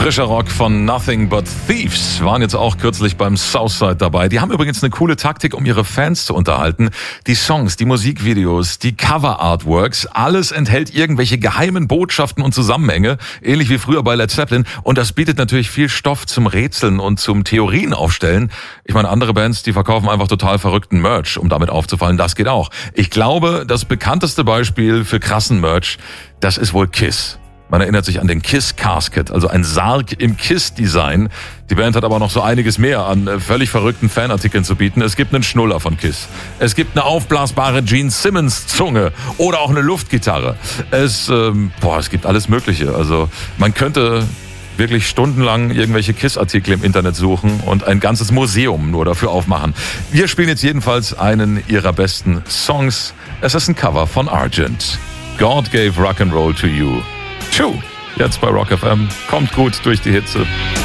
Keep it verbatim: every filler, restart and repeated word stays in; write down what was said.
Frischer Rock von Nothing But Thieves waren jetzt auch kürzlich beim Southside dabei. Die haben übrigens eine coole Taktik, um ihre Fans zu unterhalten. Die Songs, die Musikvideos, die Cover-Artworks, alles enthält irgendwelche geheimen Botschaften und Zusammenhänge, ähnlich wie früher bei Led Zeppelin. Und das bietet natürlich viel Stoff zum Rätseln und zum Theorien aufstellen. Ich meine, andere Bands, die verkaufen einfach total verrückten Merch, um damit aufzufallen. Das geht auch. Ich glaube, das bekannteste Beispiel für krassen Merch, das ist wohl Kiss. Man erinnert sich an den Kiss Casket, also ein Sarg im Kiss-Design. Die Band hat aber noch so einiges mehr an völlig verrückten Fanartikeln zu bieten. Es gibt einen Schnuller von Kiss. Es gibt eine aufblasbare Gene Simmons-Zunge oder auch eine Luftgitarre. Es, ähm, boah, es gibt alles Mögliche. Also man könnte wirklich stundenlang irgendwelche Kiss-Artikel im Internet suchen und ein ganzes Museum nur dafür aufmachen. Wir spielen jetzt jedenfalls einen ihrer besten Songs. Es ist ein Cover von Argent. God gave rock and roll to you. Tschu, jetzt bei Rock F M. Kommt gut durch die Hitze.